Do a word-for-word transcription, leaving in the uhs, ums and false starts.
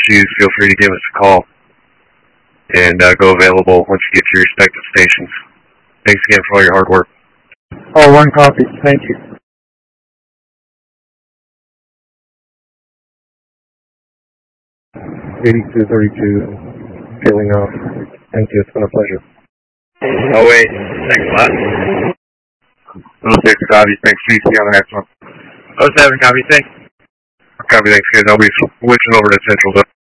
issues, feel free to give us a call. And uh, go available once you get to your respective stations. Thanks again for all your hard work. Oh, one copy. Thank you. eighty-two thirty-two, filling off. Thank you. It's been a pleasure. Oh, wait. Thanks a lot. oh six copy. Thanks, C C on the next one. oh seven copy. Thanks. Copy. Thanks, guys. I'll be switching over to Central.